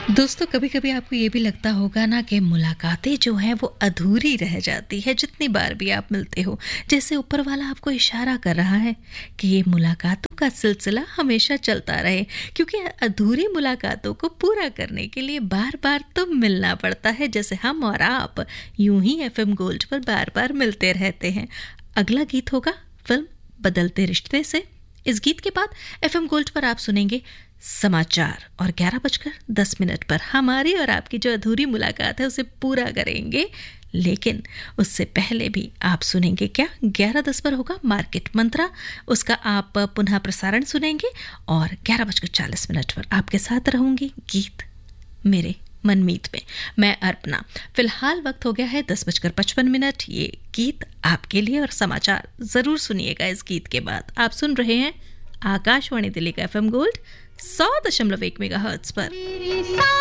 दोस्तों, कभी कभी आपको ये भी लगता होगा ना कि मुलाकातें जो हैं वो अधूरी रह जाती है जितनी बार भी आप मिलते हो। जैसे ऊपर वाला आपको इशारा कर रहा है कि ये मुलाकातों का सिलसिला हमेशा चलता रहे, क्योंकि अधूरी मुलाकातों को पूरा करने के लिए बार बार तो मिलना पड़ता है। जैसे हम और आप यूं ही एफएम गोल्ड पर बार बार मिलते रहते हैं। अगला गीत होगा फिल्म बदलते रिश्ते से। इस गीत के बाद एफएम गोल्ड पर आप सुनेंगे समाचार और 11:10 पर हमारी और आपकी जो अधूरी मुलाकात है उसे पूरा करेंगे। लेकिन उससे पहले भी आप सुनेंगे क्या, 11:10 पर होगा मार्केट मंत्रा, उसका आप पुनः प्रसारण सुनेंगे। और 11:40 पर आपके साथ रहूंगी गीत मेरे मनमीत में, मैं अर्पणा। फिलहाल वक्त हो गया है 10:55। ये गीत आपके लिए और समाचार जरूर सुनिएगा। इस गीत के बाद आप सुन रहे हैं आकाशवाणी दिल्ली का एफएम गोल्ड 100.1 मेगाहर्ट्ज पर।